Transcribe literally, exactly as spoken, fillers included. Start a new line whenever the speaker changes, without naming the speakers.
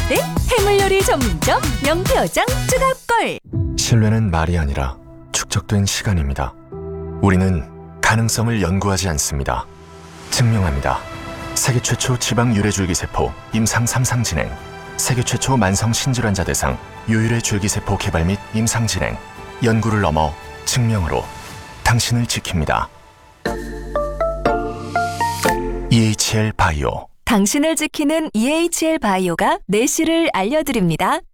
때 해물요리 전문점 명태어장 쯔갑걸.
신뢰는 말이 아니라 축적된 시간입니다. 우리는 가능성을 연구하지 않습니다. 증명합니다. 세계 최초 지방 유래줄기세포 임상 삼 상 진행, 세계 최초 만성 신질환자 대상 유일의 줄기세포 개발 및 임상 진행, 연구를 넘어 증명으로 당신을 지킵니다. 이에이치엘 바이오.
당신을 지키는 이에이치엘 바이오가 내실을 알려드립니다.